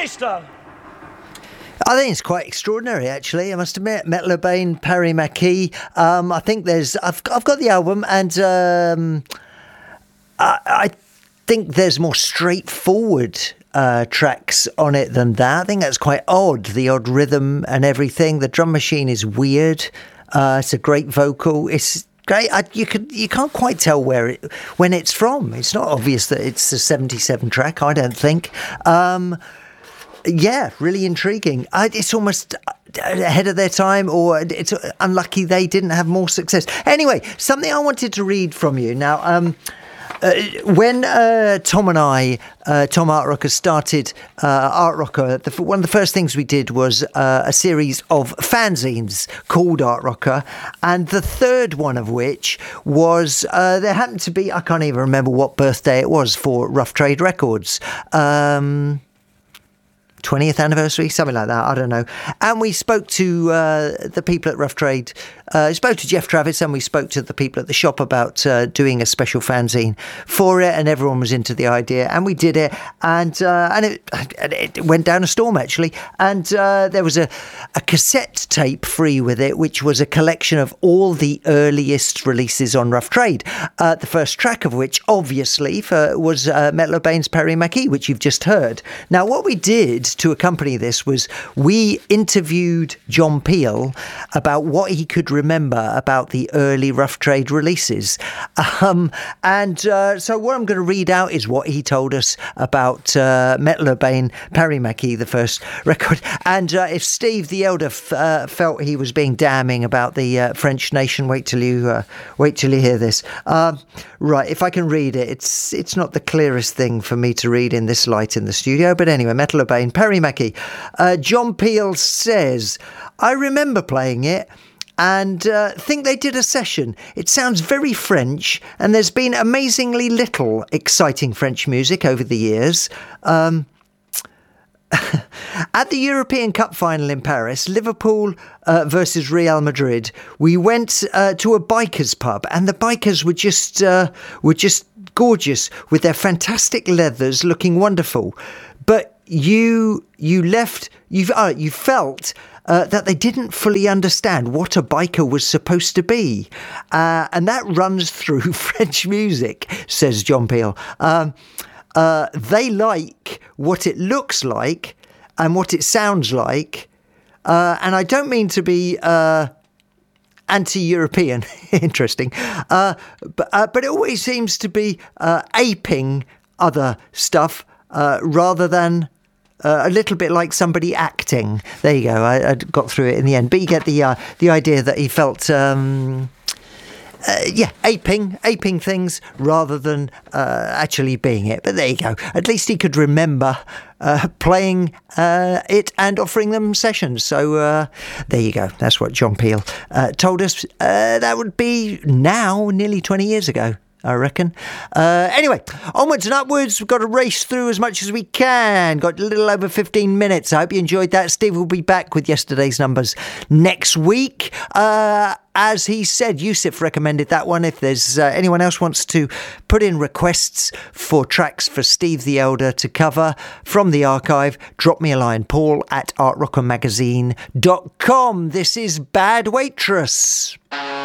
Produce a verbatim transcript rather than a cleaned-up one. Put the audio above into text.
Minister. I think it's quite extraordinary, actually. I must admit, Metal Urbane, Parry McKee. Um, I think there's. I've I've got the album, and um, I, I think there's more straightforward uh, tracks on it than that. I think that's quite odd. The odd rhythm and everything. The drum machine is weird. Uh, it's a great vocal. It's great. I, you could you can't quite tell where it when it's from. It's not obvious that it's a seventy-seven track. I don't think. Um, Yeah, really intriguing. Uh, it's almost ahead of their time, or it's unlucky they didn't have more success. Anyway, something I wanted to read from you. Now, um, uh, when uh, Tom and I, uh, Tom Art Rocker, started uh, Art Rocker, the, one of the first things we did was uh, a series of fanzines called Art Rocker, and the third one of which was, uh, there happened to be, I can't even remember what birthday it was for Rough Trade Records. Um... twentieth anniversary, something like that, I don't know. And we spoke to uh, the people at Rough Trade, uh, spoke to Jeff Travis, and we spoke to the people at the shop about uh, doing a special fanzine for it, and everyone was into the idea, and we did it, and uh, and it, it went down a storm, actually. And uh, there was a, a cassette tape free with it, which was a collection of all the earliest releases on Rough Trade, uh, the first track of which, obviously, for, was uh, Metal Urbane's Parry McKee, which you've just heard. Now, what we did to accompany this was we interviewed John Peel about what he could remember about the early Rough Trade releases. Um, and uh, so what I'm going to read out is what he told us about uh, Metal Urbane, Parry McKee, the first record. And uh, if Steve the Elder f- uh, felt he was being damning about the uh, French nation, wait till you uh, wait till you hear this. Um, right, if I can read it, it's it's not the clearest thing for me to read in this light in the studio. But anyway, Metal Urbane, Parry McKee. Uh, John Peel says, I remember playing it and uh, think they did a session. It sounds very French, and there's been amazingly little exciting French music over the years. Um, at the European Cup final in Paris, Liverpool uh, versus Real Madrid, we went uh, to a bikers pub, and the bikers were just uh, were just gorgeous with their fantastic leathers, looking wonderful. But you you left you uh, you felt uh, that they didn't fully understand what a biker was supposed to be, uh, and that runs through French music, says John Peel. Um, uh, they like what it looks like and what it sounds like, uh, and I don't mean to be uh, anti-European. Interesting, uh, but uh, but it always seems to be uh, aping other stuff. Uh, rather than uh, a little bit like somebody acting. There you go. I, I got through it in the end. But you get the uh, the idea that he felt, um, uh, yeah, aping, aping things rather than uh, actually being it. But there you go. At least he could remember uh, playing uh, it and offering them sessions. So uh, there you go. That's what John Peel uh, told us. Uh, that would be now nearly twenty years ago, I reckon. Uh, anyway, onwards and upwards. We've got to race through as much as we can. Got a little over fifteen minutes. I hope you enjoyed that. Steve will be back with yesterday's numbers next week. Uh, as he said, Yusuf recommended that one. If there's uh, anyone else wants to put in requests for tracks for Steve the Elder to cover from the archive, drop me a line. Paul at art rocker magazine dot com. This is Bad Waitress.